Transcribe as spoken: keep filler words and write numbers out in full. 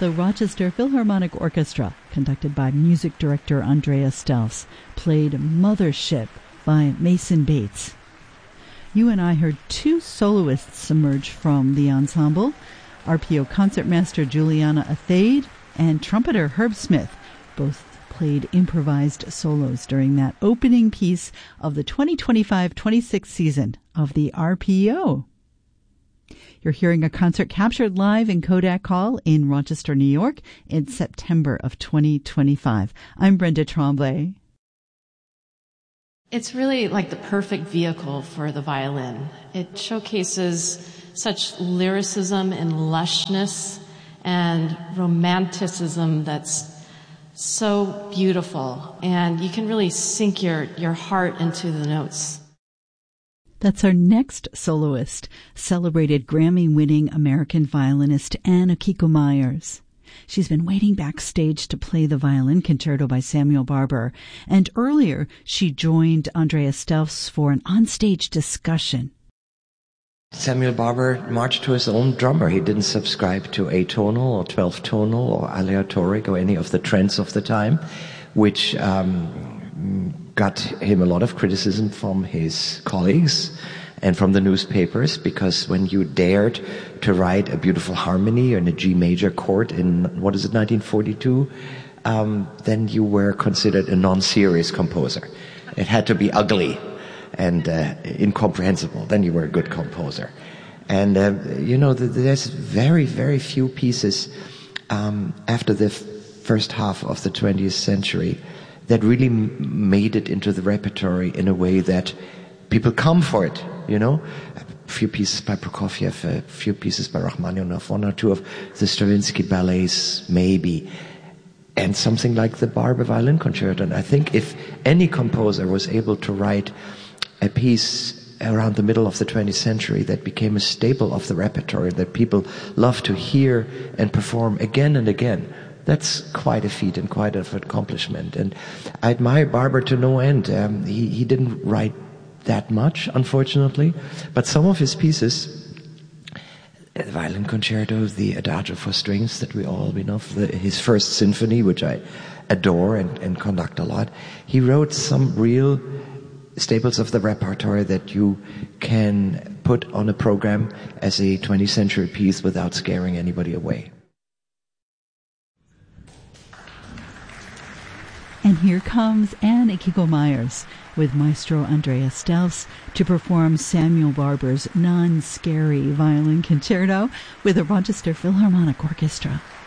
The Rochester Philharmonic Orchestra, conducted by music director Andrea Stelz, played Mothership by Mason Bates. You and I heard two soloists emerge from the ensemble, R P O concertmaster Juliana Athade and trumpeter Herb Smith. Both played improvised solos during that opening piece of the twenty twenty-five twenty-six season of the R P O. You're hearing a concert captured live in Kodak Hall in Rochester, New York in September of twenty twenty-five. I'm Brenda Tremblay. It's really like the perfect vehicle for the violin. It showcases such lyricism and lushness and romanticism that's so beautiful, and you can really sink your, your heart into the notes. That's our next soloist, celebrated Grammy-winning American violinist Anne Akiko Myers. She's been waiting backstage to play the violin concerto by Samuel Barber, and earlier she joined Andrea Stelz for an onstage discussion. Samuel Barber marched to his own drummer. He didn't subscribe to atonal or twelve-tonal or aleatoric or any of the trends of the time, which um, got him a lot of criticism from his colleagues and from the newspapers, because when you dared to write a beautiful harmony in a G major chord in, what is it, nineteen forty-two, um, then you were considered a non-serious composer. It had to be ugly and uh, incomprehensible. Then you were a good composer. And, uh, you know, there's very, very few pieces um, after the f- first half of the twentieth century that really m- made it into the repertory in a way that people come for it, you know. A few pieces by Prokofiev, a few pieces by Rachmaninoff, one or two of the Stravinsky ballets, maybe, and something like the Barber Violin Concerto. And I think if any composer was able to write a piece around the middle of the twentieth century that became a staple of the repertory that people love to hear and perform again and again, that's quite a feat and quite an accomplishment. And I admire Barber to no end. Um, he, he didn't write that much, unfortunately, but some of his pieces, the Violin Concerto, the Adagio for Strings that we all know, the, his first symphony, which I adore and, and conduct a lot, he wrote some real staples of the repertoire that you can put on a program as a twentieth century piece without scaring anybody away. And here comes Anne Akiko Myers with Maestro Andrea Stelz to perform Samuel Barber's non-scary violin concerto with the Rochester Philharmonic Orchestra.